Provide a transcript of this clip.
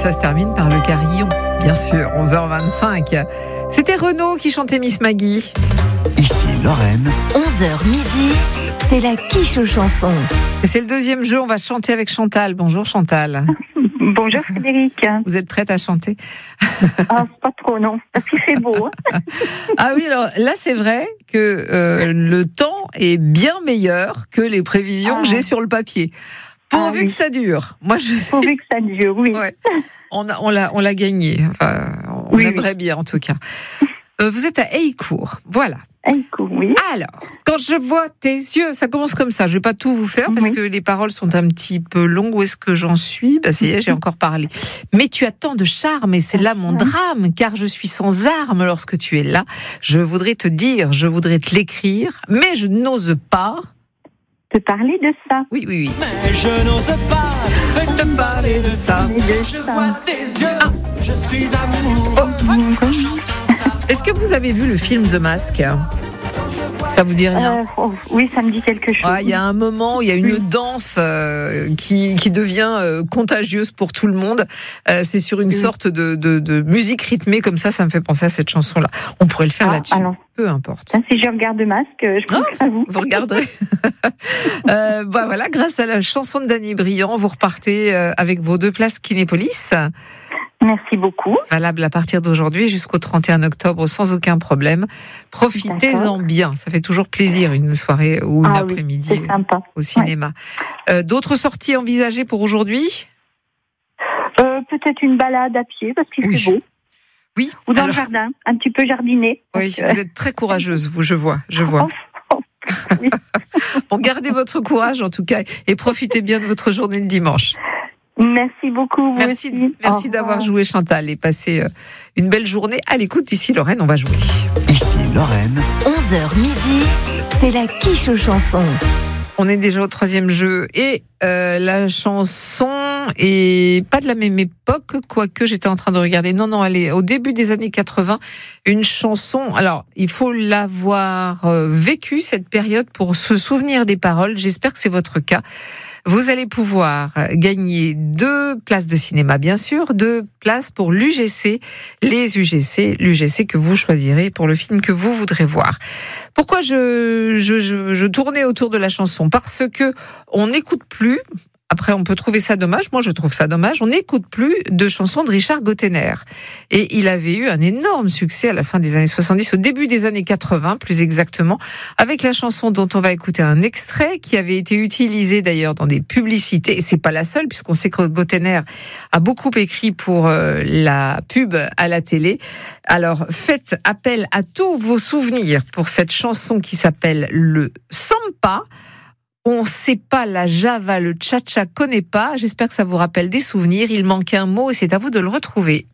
ça se termine par le carillon, bien sûr, 11h25. C'était Renaud qui chantait Miss Maggie. Ici Lorraine. 11h midi, c'est la quiche aux chansons. Et c'est le deuxième jeu, on va chanter avec Chantal. Bonjour Chantal. Bonjour Frédéric. Vous êtes prête à chanter? Ah, pas trop, non, parce qu'il fait beau. Ah oui, alors là c'est vrai que le temps est bien meilleur que les prévisions que j'ai sur le papier. Pourvu que ça dure. Moi, Pourvu que ça dure, oui. Ouais. On l'a gagné. Enfin, on aimerait bien en tout cas. Vous êtes à Heillecourt, voilà. Heillecourt, oui. Alors, quand je vois tes yeux, ça commence comme ça. Je vais pas tout vous faire parce que les paroles sont un petit peu longues. Où est-ce que j'en suis ? Ça y est, j'ai encore parlé. Mais tu as tant de charme et c'est là mon drame, car je suis sans armes lorsque tu es là. Je voudrais te dire, je voudrais te l'écrire, mais je n'ose pas te parler de ça. Oui. Mais je n'ose pas te parler de ça. Je vois tes yeux, je suis amoureux. Est-ce que vous avez vu le film The Mask ? Ça vous dit rien ? Oui, ça me dit quelque chose. Il y a un moment, il y a une danse qui devient contagieuse pour tout le monde. C'est sur une sorte de musique rythmée comme ça me fait penser à cette chanson-là. On pourrait le faire là-dessus. Alors, peu importe. Si je regarde le masque, je pense à vous. Vous regarderez. Voilà, grâce à la chanson de Danny Briand, vous repartez avec vos 2 places Kinépolis. Merci beaucoup. Valable à partir d'aujourd'hui jusqu'au 31 octobre sans aucun problème. Profitez-en bien. Ça fait toujours plaisir une soirée ou une après-midi au cinéma. D'autres sorties envisagées pour aujourd'hui ? Peut-être une balade à pied parce qu'il fait beau. Oui. Ou dans le jardin, un petit peu jardiner. Oui, vous êtes très courageuse, vous, je vois. Oui. Bon, gardez votre courage en tout cas et profitez bien de votre journée de dimanche. Merci beaucoup. Merci d'avoir joué Chantal et passé une belle journée à l'écoute. Ici Lorraine, on va jouer. Ici Lorraine. 11h midi, c'est la quiche aux chansons. On est déjà au 3e jeu et la chanson est pas de la même époque, quoique j'étais en train de regarder. Non, elle est au début des années 80. Une chanson, alors il faut l'avoir vécue cette période pour se souvenir des paroles. J'espère que c'est votre cas. Vous allez pouvoir gagner 2 places de cinéma, bien sûr, 2 places pour l'UGC, l'UGC que vous choisirez pour le film que vous voudrez voir. Pourquoi je tournais autour de la chanson ? Parce que on n'écoute plus. Après, on peut trouver ça dommage. Moi, je trouve ça dommage. On n'écoute plus de chansons de Richard Gottener. Et il avait eu un énorme succès à la fin des années 70, au début des années 80, plus exactement, avec la chanson dont on va écouter un extrait, qui avait été utilisé d'ailleurs dans des publicités. Et c'est pas la seule, puisqu'on sait que Gottener a beaucoup écrit pour la pub à la télé. Alors, faites appel à tous vos souvenirs pour cette chanson qui s'appelle le Sampa. On sait pas la Java, le cha-cha connaît pas. J'espère que ça vous rappelle des souvenirs. Il manque un mot et c'est à vous de le retrouver.